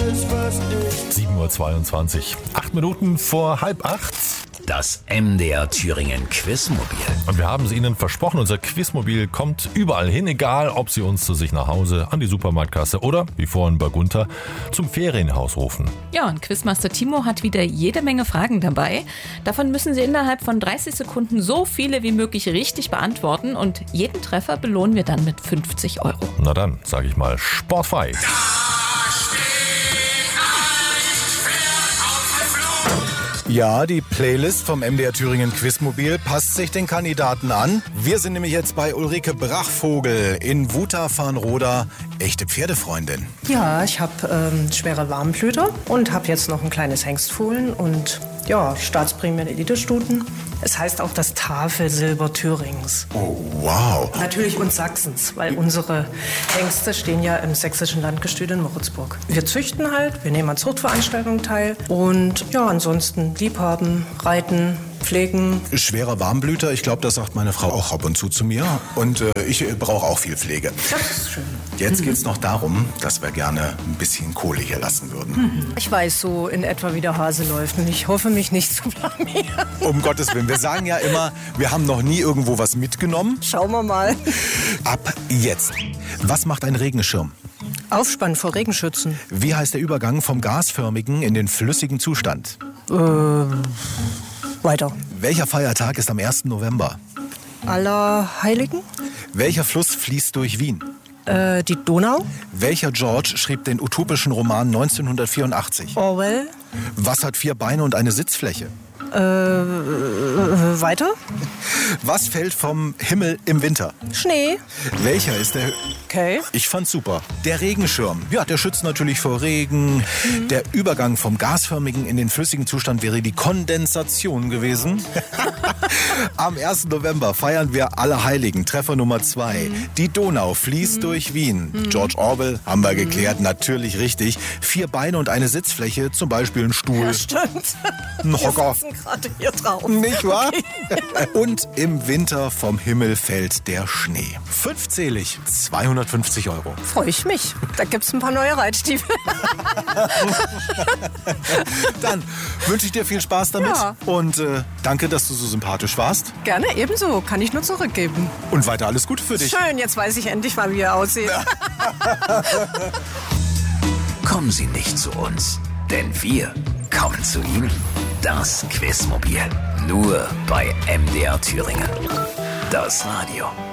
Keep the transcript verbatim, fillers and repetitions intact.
sieben Uhr zweiundzwanzig, acht Minuten vor halb acht. Das M D R Thüringen Quizmobil. Und wir haben es Ihnen versprochen, unser Quizmobil kommt überall hin, egal ob Sie uns zu sich nach Hause, an die Supermarktkasse oder, wie vorhin bei Gunther, zum Ferienhaus rufen. Ja, und Quizmaster Timo hat wieder jede Menge Fragen dabei. Davon müssen Sie innerhalb von dreißig Sekunden so viele wie möglich richtig beantworten und jeden Treffer belohnen wir dann mit fünfzig Euro. Na dann, sage ich mal, sportfrei. Ja, die Playlist vom M D R Thüringen Quizmobil passt sich den Kandidaten an. Wir sind nämlich jetzt bei Ulrike Brachvogel in Wutha-Farnroda, echte Pferdefreundin. Ja, ich habe ähm, schwere Warmblüter und habe jetzt noch ein kleines Hengstfohlen und ja, Staatsprämien Elitestuten. Es heißt auch das Tafelsilber Thürings. Oh, wow. Natürlich und Sachsens, weil unsere Hengste stehen ja im sächsischen Landgestüt in Moritzburg. Wir züchten halt, wir nehmen an Zuchtveranstaltungen teil und ja, ansonsten liebhaben, reiten, pflegen. Schwerer Warmblüter, ich glaube, das sagt meine Frau auch ab und zu zu mir. Und äh, ich brauche auch viel Pflege. Das ist schön. Jetzt geht es noch darum, dass wir gerne ein bisschen Kohle hier lassen würden. Ich weiß so in etwa, wie der Hase läuft und ich hoffe, mich nicht zu blamieren. Um Gottes Willen, wir sagen ja immer, wir haben noch nie irgendwo was mitgenommen. Schauen wir mal. Ab jetzt. Was macht ein Regenschirm? Aufspannen vor Regenschützen. Wie heißt der Übergang vom gasförmigen in den flüssigen Zustand? Äh, weiter. Welcher Feiertag ist am ersten November? Allerheiligen? Welcher Fluss fließt durch Wien? Äh, die Donau? Welcher George schrieb den utopischen Roman neunzehnhundertvierundachtzig? Orwell? Was hat vier Beine und eine Sitzfläche? Äh, äh, weiter? Was fällt vom Himmel im Winter? Schnee. Welcher ist der... Okay. Ich fand's super. Der Regenschirm. Ja, der schützt natürlich vor Regen. Mhm. Der Übergang vom gasförmigen in den flüssigen Zustand wäre die Kondensation gewesen. Am ersten November feiern wir Allerheiligen. Treffer Nummer zwei. Mhm. Die Donau fließt mhm. durch Wien. Mhm. George Orwell, haben wir geklärt, natürlich richtig. Vier Beine und eine Sitzfläche, zum Beispiel ein Stuhl. Ja, stimmt. Ein Hocker. Wir sitzen gerade hier drauf. Nicht wahr? Okay. Und im Winter vom Himmel fällt der Schnee. Fünfzählig, zweihundertfünfzig Euro. Freue ich mich. Da gibt's ein paar neue Reitstiefel. Dann wünsche ich dir viel Spaß damit. Ja. Und äh, danke, dass du so sympathisch warst. Gerne, ebenso. Kann ich nur zurückgeben. Und weiter alles Gute für dich. Schön, jetzt weiß ich endlich mal, wie er aussieht. Kommen Sie nicht zu uns, denn wir kommen zu Ihnen. Das Quizmobil. Nur bei M D R Thüringen. Das Radio.